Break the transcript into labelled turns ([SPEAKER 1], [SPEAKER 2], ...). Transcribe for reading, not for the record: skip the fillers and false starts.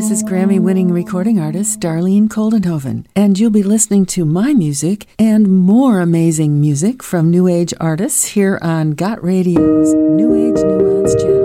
[SPEAKER 1] This is Grammy-winning recording artist Darlene Koldenhoven, and you'll be listening to my music and more amazing music from New Age artists here on Got Radio's New Age Nuance channel.